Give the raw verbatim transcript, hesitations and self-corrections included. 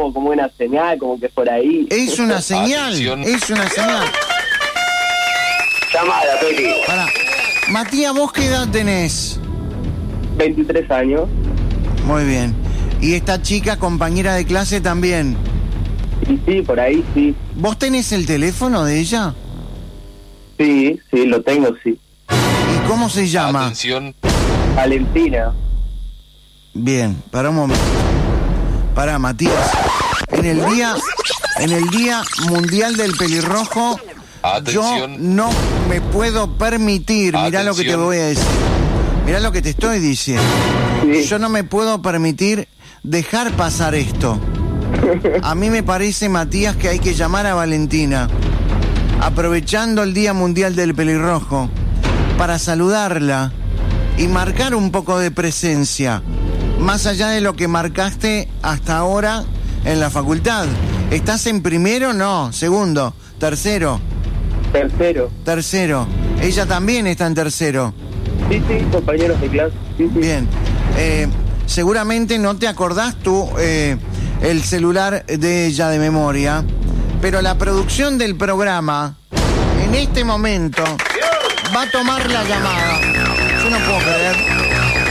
como, como una señal, como que por ahí. Es una señal, Atención. es una señal. Llamada, Pequi. Pará. Matías, ¿vos qué edad tenés? veintitrés años. Muy bien. ¿Y esta chica, compañera de clase, también? Y sí, por ahí sí. ¿Vos tenés el teléfono de ella? Sí, sí, lo tengo, sí. ¿Y cómo se llama? Atención. Valentina. Bien, para un momento. Pará, Matías. En el día, en el Día Mundial del Pelirrojo, Atención. yo no me puedo permitir, mirá lo que te Atención. voy a decir. Mirá lo que te estoy diciendo. Sí. Yo no me puedo permitir dejar pasar esto. A mí me parece, Matías, que hay que llamar a Valentina, aprovechando el Día Mundial del Pelirrojo, para saludarla y marcar un poco de presencia, más allá de lo que marcaste hasta ahora en la facultad. ¿Estás en primero? No. Segundo. Tercero. Tercero. Tercero. Ella también está en tercero. Sí, sí, compañeros de clase. Sí, sí. Bien. Eh, seguramente no te acordás tú eh, el celular de ella de memoria, pero la producción del programa en este momento va a tomar la llamada. Yo no puedo creer.